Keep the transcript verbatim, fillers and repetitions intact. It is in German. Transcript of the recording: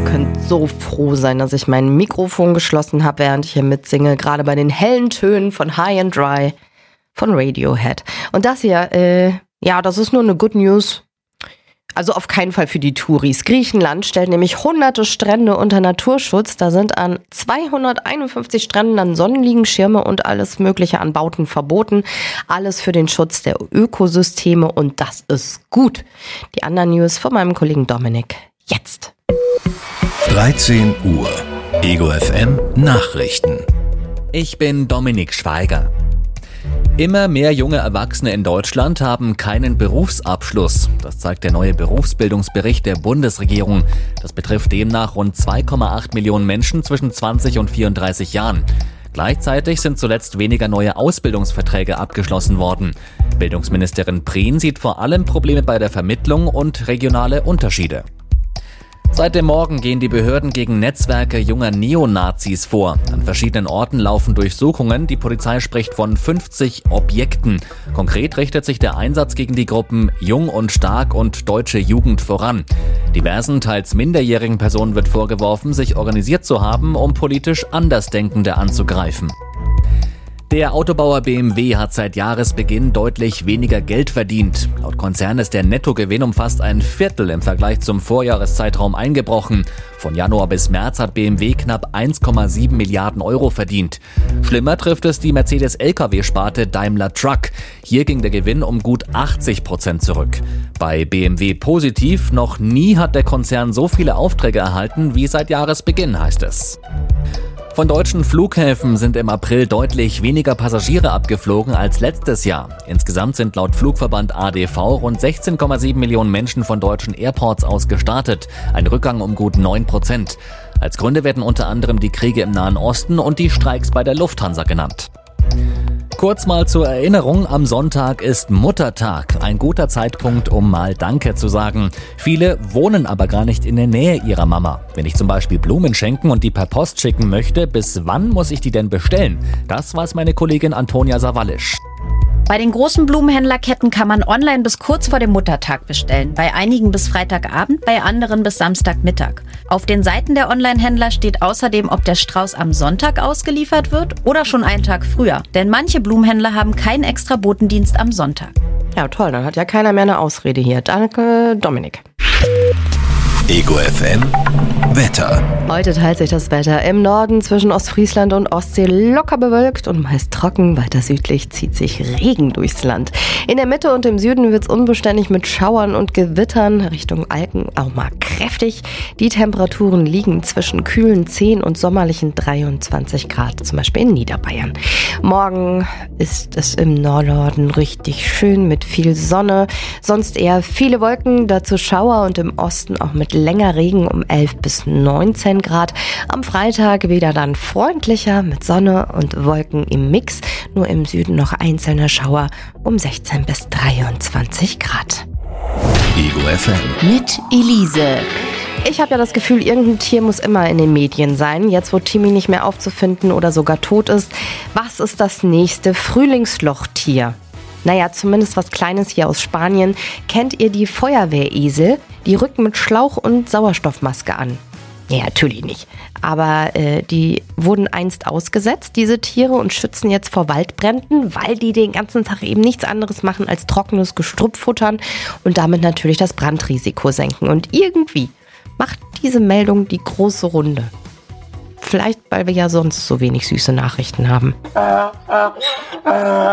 könnt so froh sein, dass ich mein Mikrofon geschlossen habe, während ich hier mitsinge. Gerade bei den hellen Tönen von High and Dry von Radiohead. Und das hier, äh, ja, das ist nur eine Good News. Also auf keinen Fall für die Touris. Griechenland stellt nämlich hunderte Strände unter Naturschutz. Da sind an zweihunderteinundfünfzig Stränden dann Sonnenliegenschirme und alles Mögliche an Bauten verboten. Alles für den Schutz der Ökosysteme und das ist gut. Die anderen News von meinem Kollegen Dominik. Jetzt. dreizehn Uhr. Ego F M Nachrichten. Ich bin Dominik Schweiger. Immer mehr junge Erwachsene in Deutschland haben keinen Berufsabschluss. Das zeigt der neue Berufsbildungsbericht der Bundesregierung. Das betrifft demnach rund zwei Komma acht Millionen Menschen zwischen zwanzig und vierunddreißig Jahren. Gleichzeitig sind zuletzt weniger neue Ausbildungsverträge abgeschlossen worden. Bildungsministerin Prien sieht vor allem Probleme bei der Vermittlung und regionale Unterschiede. Seit dem Morgen gehen die Behörden gegen Netzwerke junger Neonazis vor. An verschiedenen Orten laufen Durchsuchungen. Die Polizei spricht von fünfzig Objekten. Konkret richtet sich der Einsatz gegen die Gruppen Jung und Stark und Deutsche Jugend voran. Diversen, teils minderjährigen Personen wird vorgeworfen, sich organisiert zu haben, um politisch Andersdenkende anzugreifen. Der Autobauer B M W hat seit Jahresbeginn deutlich weniger Geld verdient. Laut Konzern ist der Nettogewinn um fast ein Viertel im Vergleich zum Vorjahreszeitraum eingebrochen. Von Januar bis März hat B M W knapp eins Komma sieben Milliarden Euro verdient. Schlimmer trifft es die Mercedes-L K W-Sparte Daimler Truck. Hier ging der Gewinn um gut achtzig Prozent zurück. Bei B M W positiv, noch nie hat der Konzern so viele Aufträge erhalten wie seit Jahresbeginn, heißt es. Von deutschen Flughäfen sind im April deutlich weniger Passagiere abgeflogen als letztes Jahr. Insgesamt sind laut Flugverband A D V rund sechzehn Komma sieben Millionen Menschen von deutschen Airports aus gestartet. Ein Rückgang um gut neun Prozent. Als Gründe werden unter anderem die Kriege im Nahen Osten und die Streiks bei der Lufthansa genannt. Kurz mal zur Erinnerung, am Sonntag ist Muttertag. Ein guter Zeitpunkt, um mal Danke zu sagen. Viele wohnen aber gar nicht in der Nähe ihrer Mama. Wenn ich zum Beispiel Blumen schenken und die per Post schicken möchte, bis wann muss ich die denn bestellen? Das weiß meine Kollegin Antonia Sawallisch. Bei den großen Blumenhändlerketten kann man online bis kurz vor dem Muttertag bestellen. Bei einigen bis Freitagabend, bei anderen bis Samstagmittag. Auf den Seiten der Online-Händler steht außerdem, ob der Strauß am Sonntag ausgeliefert wird oder schon einen Tag früher. Denn manche Blumenhändler haben keinen extra Botendienst am Sonntag. Ja, toll, dann hat ja keiner mehr eine Ausrede hier. Danke, Dominik. Ego F M Wetter. Heute teilt sich das Wetter im Norden zwischen Ostfriesland und Ostsee locker bewölkt und meist trocken. Weiter südlich zieht sich Regen durchs Land. In der Mitte und im Süden wird es unbeständig mit Schauern und Gewittern. Richtung Alpen auch mal kräftig. Die Temperaturen liegen zwischen kühlen zehn und sommerlichen dreiundzwanzig Grad, zum Beispiel in Niederbayern. Morgen ist es im Norden richtig schön mit viel Sonne. Sonst eher viele Wolken, dazu Schauer und im Osten auch mit länger Regen um elf bis neunzehn Grad. Am Freitag wieder dann freundlicher mit Sonne und Wolken im Mix. Nur im Süden noch einzelne Schauer um sechzehn bis dreiundzwanzig Grad. Ego F M Mit Elise. Ich habe ja das Gefühl, irgendein Tier muss immer in den Medien sein. Jetzt, wo Timmy nicht mehr aufzufinden oder sogar tot ist. Was ist das nächste Frühlingslochtier? Naja, zumindest was Kleines hier aus Spanien. Kennt ihr die Feuerwehresel? Die rücken mit Schlauch und Sauerstoffmaske an. Ja, natürlich nicht. Aber äh, die wurden einst ausgesetzt, diese Tiere, und schützen jetzt vor Waldbränden, weil die den ganzen Tag eben nichts anderes machen als trockenes Gestrüpp futtern und damit natürlich das Brandrisiko senken. Und irgendwie macht diese Meldung die große Runde. Vielleicht, weil wir ja sonst so wenig süße Nachrichten haben.